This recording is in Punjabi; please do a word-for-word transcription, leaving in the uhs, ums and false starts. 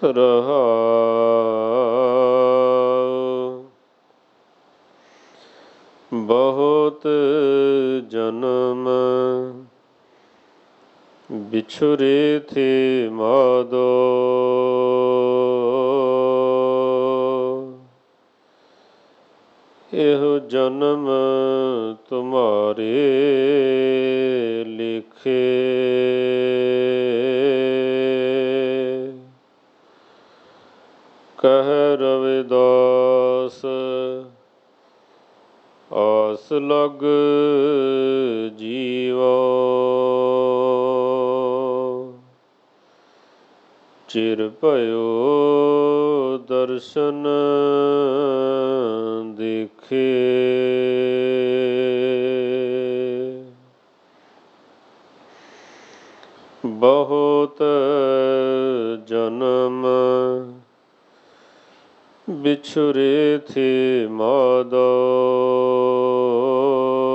ਰਹਾਉ। ਬਹੁਤ ਜਨਮ ਬਿਛੁਰੇ ਥੇ ਮਾਧੋ, ਇਹੋ ਜਨਮ ਤੁਮਾਰੇ ਲਿਖੇ। ਕਹਿ ਰਵਿਦਾਸ ਆਸ ਲਗ ਜੀਵਾ, ਚਿਰ ਭਇਓ ਦਰਸ਼ਨ ਦੇਖੇ। ਬਹੁਤ ਜਨਮ ਬਿਛੁਰੇ ਥੇ ਮਾਧੋ,